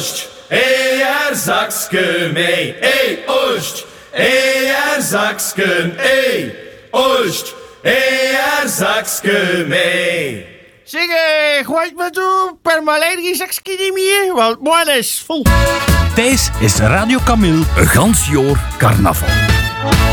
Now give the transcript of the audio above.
Oost, er zakske mee. Oost, er zakske, Oost, er zakske mee. Zeg, gooit me toe per malaria zakske niet meer, want morgen is vol. Deze is Radio Camille, een gans jaar carnaval.